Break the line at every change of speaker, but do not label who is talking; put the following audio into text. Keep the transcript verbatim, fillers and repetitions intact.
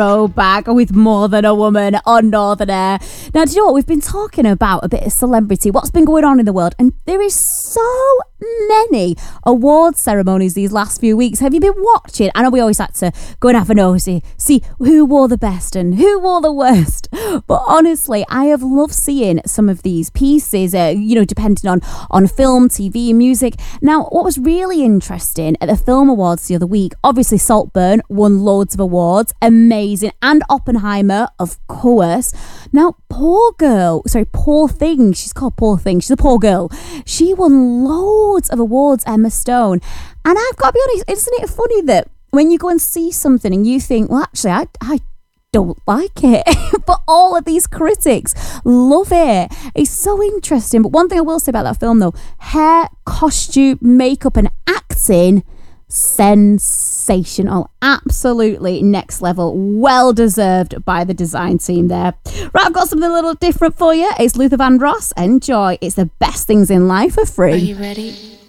Go back with More Than a Woman on Northern Air. Now, do you know what? We've been talking about a bit of celebrity, what's been going on in the world, and there is so many award ceremonies these last few weeks. Have you been watching? I know we always like to go and have a nosy, see who wore the best and who wore the worst. But honestly, I have loved seeing some of these pieces, uh, you know, depending on, on film, T V, music. Now, what was really interesting at the Film Awards the other week, obviously Saltburn won loads of awards, amazing. And Oppenheimer, of course. Now, poor girl, sorry, poor thing, she's called Poor Thing, she's a poor girl. She won loads of awards, Emma Stone. And I've got to be honest, isn't it funny that when you go and see something and you think, well, actually, I, I don't like it, but all of these critics love it. It's so interesting. But one thing I will say about that film, though, hair, costume, makeup, and acting, sensational. Absolutely next level. Well deserved by the design team there. Right, I've got something a little different for you. It's Luther Vandross. Enjoy. It's the best things in life for free.
Are you ready?